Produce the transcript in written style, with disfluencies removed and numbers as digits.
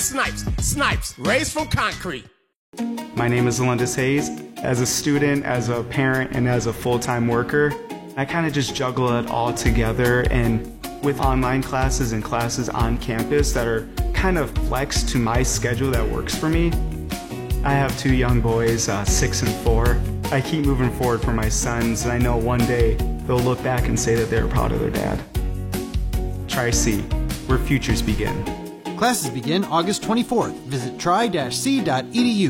Snipes, raised from concrete. My name is Alundis Hayes. As a student, as a parent, and as a full-time worker, I kind of just juggle it all together, and with online classes and classes on campus that are kind of flexed to my schedule that works for me. I have two young boys, 6 and 4. I keep moving forward for my sons, and I know one day they'll look back and say that they're proud of their dad. Tri-C, where futures begin. Classes begin August 24th. Visit tri-c.edu.